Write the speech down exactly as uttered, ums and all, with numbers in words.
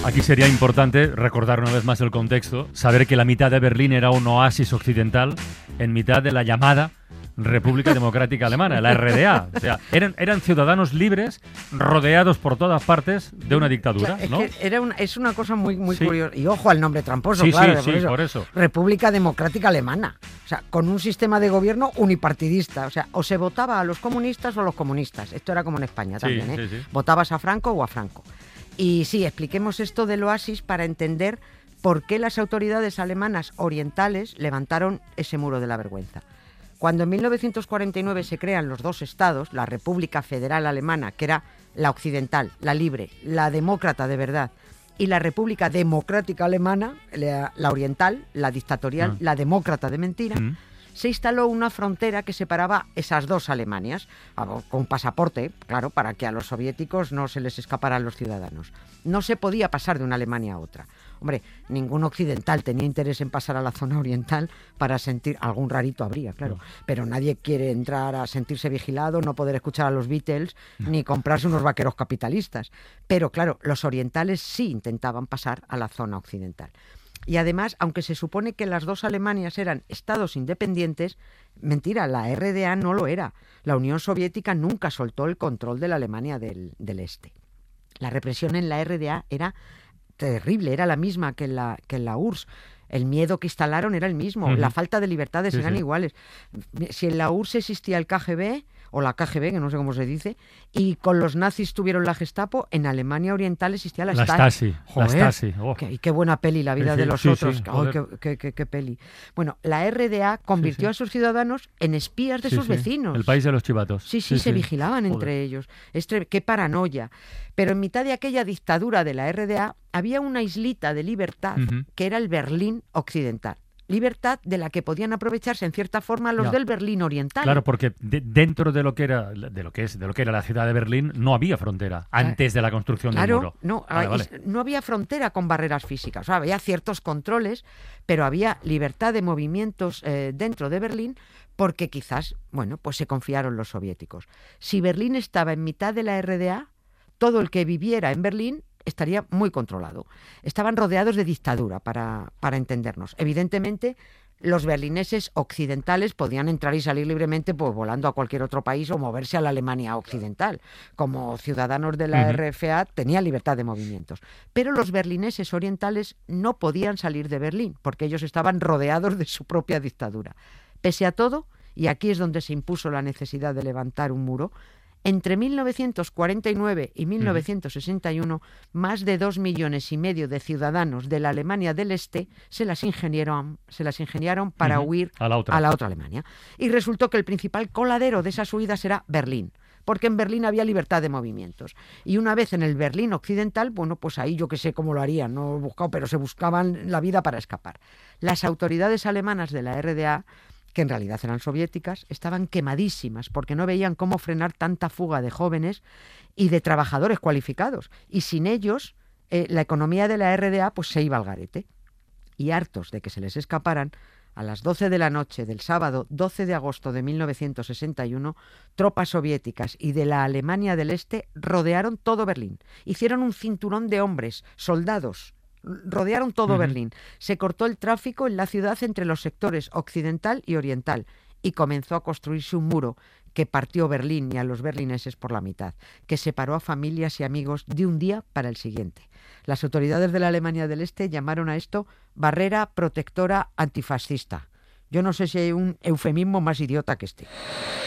Aquí sería importante recordar una vez más el contexto, saber que la mitad de Berlín era un oasis occidental en mitad de la llamada República Democrática Alemana, la R D A. O sea, eran, eran ciudadanos libres rodeados por todas partes de una dictadura, claro, es ¿no? Que era una, es una cosa muy, muy sí. curiosa. Y ojo al nombre tramposo, sí, claro. Sí, por, sí, eso. por eso. República Democrática Alemana. O sea, con un sistema de gobierno unipartidista. O sea, o se votaba a los comunistas o a los comunistas. Esto era como en España sí, también, ¿eh? Sí, sí. Votabas a Franco o a Franco. Y sí, expliquemos esto del oasis para entender por qué las autoridades alemanas orientales levantaron ese muro de la vergüenza. Cuando en mil novecientos cuarenta y nueve se crean los dos estados, la República Federal Alemana, que era la occidental, la libre, la demócrata de verdad, y la República Democrática Alemana, la, la oriental, la dictatorial, ah. la demócrata de mentira, mm. se instaló una frontera que separaba esas dos Alemanias, con pasaporte, claro, para que a los soviéticos no se les escaparan los ciudadanos. No se podía pasar de una Alemania a otra. Hombre, ningún occidental tenía interés en pasar a la zona oriental para sentir... Algún rarito habría, claro. No. Pero nadie quiere entrar a sentirse vigilado, no poder escuchar a los Beatles, no. ni comprarse unos vaqueros capitalistas. Pero claro, los orientales sí intentaban pasar a la zona occidental. Y además, aunque se supone que las dos Alemanias eran estados independientes, mentira, la R D A no lo era. La Unión Soviética nunca soltó el control de la Alemania del, del Este. La represión en la R D A era terrible, era la misma que en la, que en la U R S S. El miedo que instalaron era el mismo, uh-huh. la falta de libertades sí, eran sí. iguales. Si en la U R S S existía el K G B, o la K G B, que no sé cómo se dice, y con los nazis tuvieron la Gestapo, en Alemania Oriental existía la, la Stasi. Stasi. Joder, la Stasi. Oh. Qué, qué buena peli, La vida sí, de los sí, otros. Sí, oh, qué, qué, qué, qué peli. Bueno, la R D A convirtió sí, sí. a sus ciudadanos en espías de sí, sus sí. vecinos. El país de los chivatos. Sí, sí, sí se sí. vigilaban Joder. entre ellos. Estre- qué paranoia. Pero en mitad de aquella dictadura de la R D A había una islita de libertad uh-huh. que era el Berlín occidental. Libertad de la que podían aprovecharse en cierta forma los ya. del Berlín oriental. Claro, porque de, dentro de lo que era de lo que es de lo que era la ciudad de Berlín no había frontera antes de la construcción claro, del muro. No, vale, vale. no había frontera con barreras físicas. O sea, había ciertos controles, pero había libertad de movimientos eh, dentro de Berlín porque quizás, bueno, pues se confiaron los soviéticos. Si Berlín estaba en mitad de la R D A, todo el que viviera en Berlín estaría muy controlado. Estaban rodeados de dictadura, para, para entendernos. Evidentemente, los berlineses occidentales podían entrar y salir libremente pues, volando a cualquier otro país o moverse a la Alemania occidental. Como ciudadanos de la uh-huh. R F A tenían libertad de movimientos. Pero los berlineses orientales no podían salir de Berlín, porque ellos estaban rodeados de su propia dictadura. Pese a todo, y aquí es donde se impuso la necesidad de levantar un muro, entre mil novecientos cuarenta y nueve y mil novecientos sesenta y uno, uh-huh. más de dos millones y medio de ciudadanos de la Alemania del Este se las ingeniaron, se las ingeniaron para uh-huh. huir a la, otra. a la otra Alemania. Y resultó que el principal coladero de esas huidas era Berlín, porque en Berlín había libertad de movimientos. Y una vez en el Berlín occidental, bueno, pues ahí yo que sé cómo lo harían, no he buscado, pero se buscaban la vida para escapar. Las autoridades alemanas de la R D A, que en realidad eran soviéticas, estaban quemadísimas porque no veían cómo frenar tanta fuga de jóvenes y de trabajadores cualificados. Y sin ellos, eh, la economía de la R D A pues, se iba al garete. Y hartos de que se les escaparan, a las doce de la noche del sábado doce de agosto de mil novecientos sesenta y uno, tropas soviéticas y de la Alemania del Este rodearon todo Berlín. Hicieron un cinturón de hombres, soldados, rodearon todo uh-huh. Berlín. Se cortó el tráfico en la ciudad entre los sectores occidental y oriental y comenzó a construirse un muro que partió Berlín y a los berlineses por la mitad, que separó a familias y amigos de un día para el siguiente. Las autoridades de la Alemania del Este llamaron a esto barrera protectora antifascista. Yo no sé si hay un eufemismo más idiota que este.